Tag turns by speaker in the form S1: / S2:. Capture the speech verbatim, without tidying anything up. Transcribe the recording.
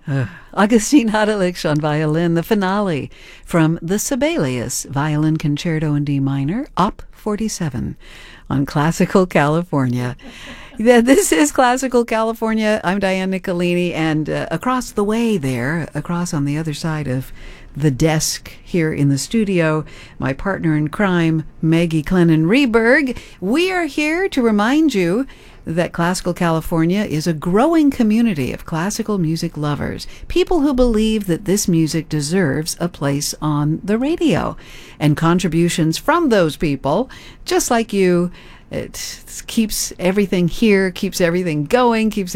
S1: Uh, Augustine Hadelich on violin, the finale from the Sibelius Violin Concerto in D minor, Op forty-seven, on Classical California. Yeah, this is Classical California. I'm Diane Nicolini, and uh, across the way there, across on the other side of the desk here in the studio, my partner in crime, Maggie Clennon Reberg. We are here to remind you that Classical California is a growing community of classical music lovers, people who believe that this music deserves a place on the radio. And contributions from those people, just like you, it keeps everything here, keeps everything going, keeps